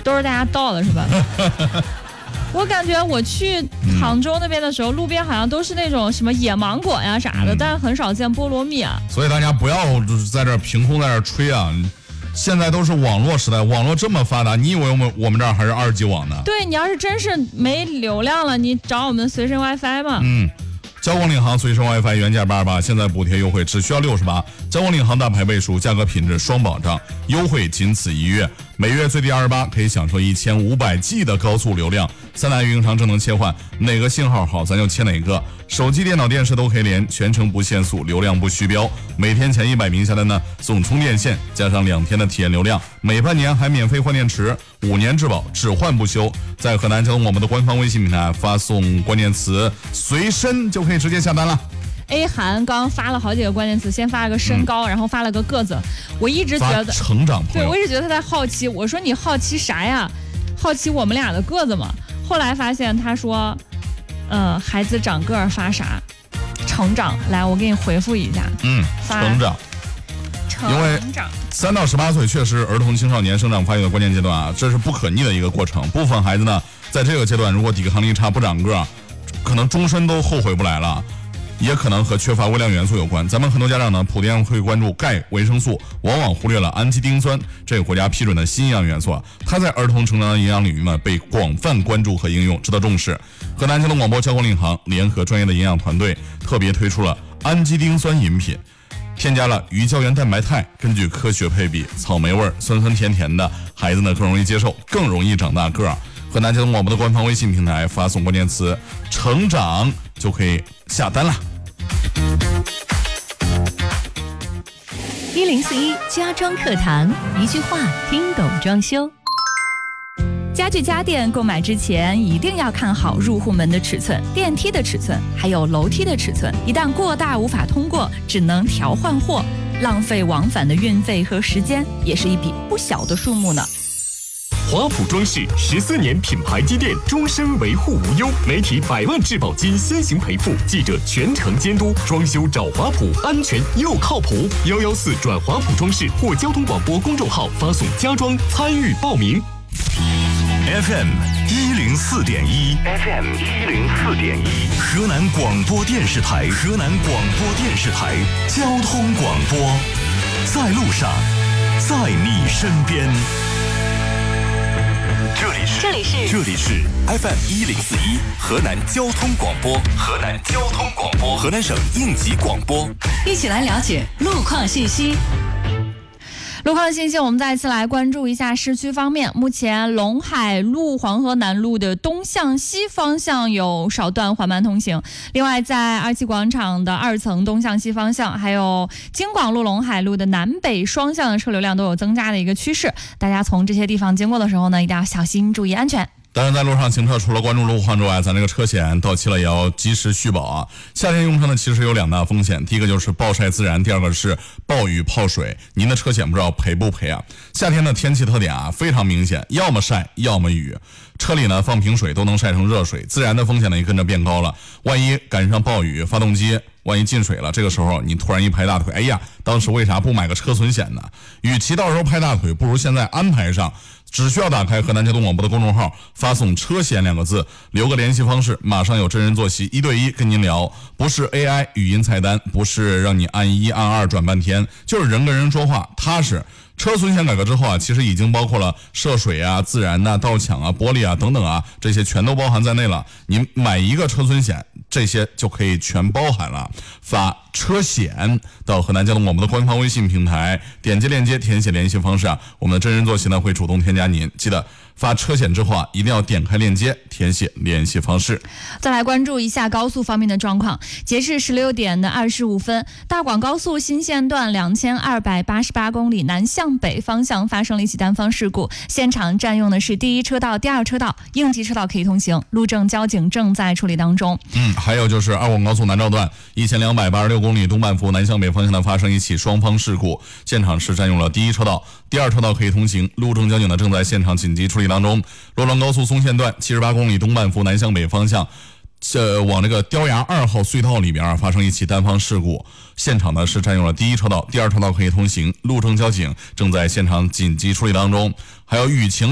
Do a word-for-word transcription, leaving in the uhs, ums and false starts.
都是大家倒的是吧？我感觉我去杭州那边的时候，路边好像都是那种什么野芒果呀啥的，嗯、但是很少见菠萝蜜啊。 所以大家不要在这儿凭空在这儿吹啊！现在都是网络时代，网络这么发达，你以为我们我们这儿还是二 G 网呢？ 对，你要是真是没流量了，你找我们随身 WiFi 嘛。 嗯。交广领航随身 WiFi 原价八十八，现在补贴优惠只需要六十八。交广领航大牌倍数，价格品质双保障，优惠仅此一月，每月最低二十八，可以享受一千五百 G 的高速流量，三大运营商智能切换，哪个信号好咱就切哪个。手机、电脑、电视都可以连，全程不限速，流量不虚标。每天前一百名下单呢，送充电线，加上两天的体验流量，每半年还免费换电池，五年质保，只换不修。在河南交通广播的官方微信平台发送关键词“随身”就可以直接下单了。 A 涵刚发了好几个关键词，先发了个身高，嗯、然后发了个个子。我一直觉得成长朋友， 对我一直觉得他在好奇。我说你好奇啥呀？好奇我们俩的个子嘛。后来发现他说，呃，孩子长个儿发啥？成长。来，我给你回复一下。 嗯，成长。因为三到十八岁确实儿童青少年生长发育的关键阶段啊，这是不可逆的一个过程。部分孩子呢，在这个阶段如果抵抗力差不长个，可能终身都后悔不来了。也可能和缺乏微量元素有关。咱们很多家长呢，普遍会关注钙、维生素，往往忽略了氨基丁酸这个国家批准的新营养元素啊。它在儿童成长的营养领域呢，被广泛关注和应用，值得重视。河南交通广播交广领航联合专业的营养团队，特别推出了氨基丁酸饮品，添加了鱼胶原蛋白肽，根据科学配比，草莓味，酸酸甜甜的，孩子呢更容易接受，更容易长大个儿。河南交通广播的官方微信平台发送关键词“成长”就可以下单了。 一零四一家装课堂，一句话听懂装修。家具家电购买之前一定要看好入户门的尺寸、电梯的尺寸，还有楼梯的尺寸。一旦过大无法通过，只能调换货，浪费往返的运费和时间，也是一笔不小的数目呢。 华普装饰十四年品牌积淀，终身维护无忧，媒体百万质保金先行赔付，记者全程监督，装修找华普，安全又靠谱。幺幺四转华普装饰或交通广播公众号发送家装参与报名。 F M 一零四点一 ，F M 一零四点一，河南广播电视台，河南广播电视台交通广播，在路上，在你身边。这里是这里是这里是 F M 一零四一河南交通广播，河南交通广播，河南省应急广播， 一起来了解路况信息。 路况信息，我们再一次来关注一下市区方面。目前陇海路黄河南路的东向西方向有少段缓慢通行，另外在二七广场的二层东向西方向，还有京广路陇海路的南北双向的车流量都有增加的一个趋势，大家从这些地方经过的时候呢，一定要小心注意安全。 当然，在路上行车，除了关注路况之外，咱这个车险到期了也要及时续保啊。夏天用车呢，其实有两大风险，第一个就是暴晒自燃，第二个是暴雨泡水。您的车险不知道赔不赔啊？夏天的天气特点啊非常明显，要么晒，要么雨。车里呢放瓶水都能晒成热水，自燃的风险呢也跟着变高了。万一赶上暴雨，发动机万一进水了，这个时候你突然一拍大腿，哎呀，当时为啥不买个车损险呢？与其到时候拍大腿，不如现在安排上。只需要打开河南交通广播的公众号，发送车险两个字，留个联系方式，马上有真人坐席一对一跟您聊，不是 A I 语音菜单，不是让你按一按二转半天，就是人跟人说话踏实。车损险改革之后啊，其实已经包括了涉水啊、自燃呐、啊、盗抢啊、玻璃啊等等啊，这些全都包含在内了。您买一个车损险，这些就可以全包含了。发车险到河南交通广播的官方微信平台，点击链接填写联系方式啊，我们的真人坐席呢会主动添加您。记得发车险之后啊，一定要点开链接填写联系方式。 再来关注一下高速方面的状况。截至十六点的二十五分，大广高速新线段两千二百八十八公里南向北方向发生了一起单方事故，现场占用的是第一车道、第二车道，应急车道可以通行，路政交警正在处理当中。 嗯，还有就是二广高速南诏段一千两百八十六公里东半幅南向北方向呢发生一起双方事故，现场是占用了第一车道、第二车道可以通行，路政交警呢正在现场紧急处理当中。洛阳高速松线段七十八公里东半幅南向北方向，呃，往这个雕崖二号隧道里边啊发生一起单方事故，现场呢是占用了第一车道、第二车道可以通行，路政交警正在现场紧急处理当中。还有雨情